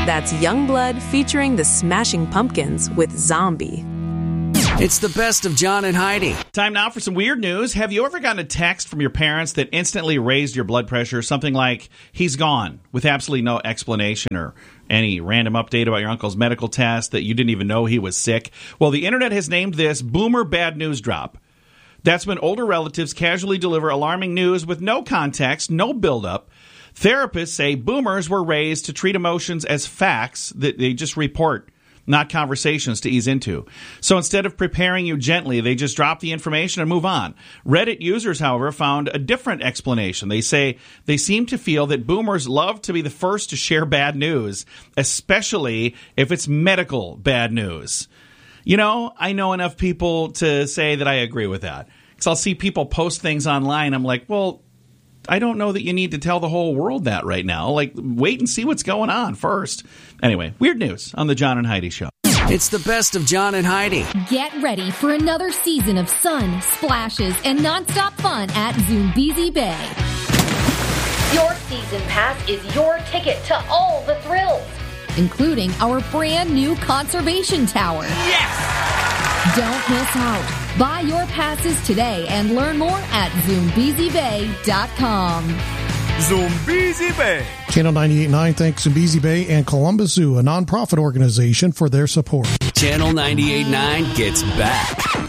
That's Youngblood featuring the Smashing Pumpkins with Zombie. It's the best of John and Heidi. Time now for some weird news. Have you ever gotten a text from your parents that instantly raised your blood pressure? Something like, he's gone, with absolutely no explanation or any random update about your uncle's medical test that you didn't even know he was sick? Well, the internet has named this Boomer Bad News Drop. That's when older relatives casually deliver alarming news with no context, no buildup. Therapists say boomers were raised to treat emotions as facts that they just report, not conversations to ease into. So instead of preparing you gently, they just drop the information and move on. Reddit users, however, found a different explanation. They say they seem to feel that boomers love to be the first to share bad news, especially if it's medical bad news. You know, I know enough people to say that I agree with that. Because I'll see people post things online. I'm like, well, I don't know that you need to tell the whole world that right now. Like, wait and see what's going on first. Anyway, weird news on the John and Heidi Show. It's the best of John and Heidi. Get ready for another season of sun, splashes, and nonstop fun at Zoombezi Bay. Your season pass is your ticket to all the thrills, including our brand new conservation tower. Yes! Don't miss out. Buy your passes today and learn more at ZoombeziBay.com. Zoombezi Bay. Channel 98.9 thanks Zoombezi Bay and Columbus Zoo, a nonprofit organization, for their support. Channel 98.9 gets back.